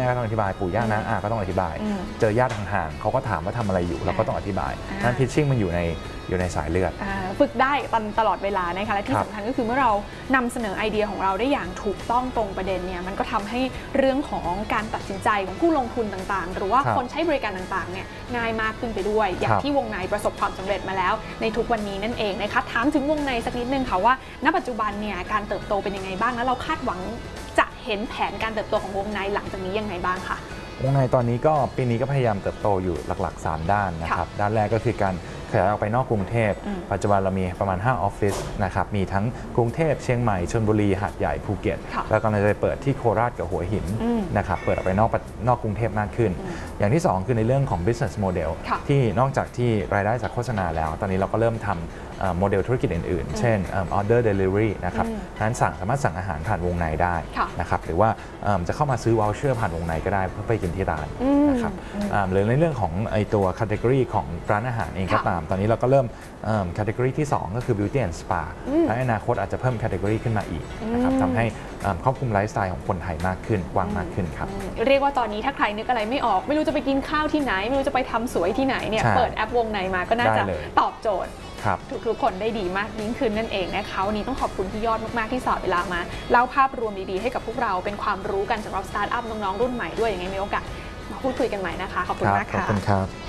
ก็ต้องอธิบายปู่ย่าน้าอาก็ต้องอธิบายเจอญาติห่างๆเขาก็ถามว่าทำอะไรอยู่เราก็ต้องอธิบายนั้น pitching มันอยู่ในสายเลือดฝึกได้ตลอดเวลานะคะและที่สำคัญก็คือเมื่อเรานำเสนอไอเดียของเราได้อย่างถูกต้องตรงประเด็นเนี่ยมันก็ทำให้เรื่องของการตัดสินใจของผู้ลงทุนต่างๆหรือว่าคนใช้บริการต่างๆเนี่ยง่ายมากขึ้นไปด้วยอย่างที่วงในประสบความสำเร็จมาแล้วในทุกวันนี้นั่นเองนะคะถามถึงวงในสักนิดนึงค่ะว่าณปัจจุบันเนี่ยการเติบโตเป็นยังไงบ้างแล้วเราคาดหวังจะเห็นแผนการเติบโตของวงในหลังจากนี้ยังไงบ้างคะวงในตอนนี้ก็ปีนี้ก็พยายามเติบโตอยู่หลักๆ3ด้านนะครับด้านแรกก็คือการขยายออกไปนอกกรุงเทพปัจจุบันเรามีประมาณ5ออฟฟิศนะครับมีทั้งกรุงเทพเชียงใหม่ชลบุรีหาดใหญ่ภูเก็ตแล้วก็จะเปิดที่โคราชกับหัวหินนะครับเปิดออกไปนอกกรุงเทพมากขึ้นอย่างที่2คือในเรื่องของ business model ที่นอกจากที่รายได้จากโฆษณาแล้วตอนนี้เราก็เริ่มทำโมเดลธุรกิจอื่นๆเช่น order delivery นะครับนั้นสามารถสั่งอาหารผ่านวงในได้นะครับหรือว่าจะเข้ามาซื้อ voucher ผ่านวงในก็ได้เพื่อไปกินที่ร้านนะครับหรือในเรื่องของไอตัว category ของร้านอาหารเองก็ตามตอนนี้เราก็เริ่มcategory ที่2ก็คือ beauty and spa และอนาคตอาจจะเพิ่ม category ขึ้นมาอีกนะครับทำให้ครอบคลุมไลฟ์สไตล์ของคนไทยมากขึ้นกว้างมากขึ้นครับเรียกว่าตอนนี้ถ้าใครนึกอะไรไม่ออกไม่รู้จะไปกินข้าวที่ไหนไม่รู้จะไปทำสวยที่ไหนเนี่ยเปิดแอปวงในมาก็น่าจะตอบโจทย์ทุกคนได้ดีมากยิ่งขึ้นนั่นเองนะคะวันนี้ต้องขอบคุณพี่ยอดมากๆที่สละเวลามาเล่าภาพรวมดีๆให้กับพวกเราเป็นความรู้กันสำหรับสตาร์ทอัพน้องๆรุ่นใหม่ด้วยยังไงมีโอกาสมาพูดคุยกันใหม่นะคะขอบคุณมากค่ะขอบคุณครับ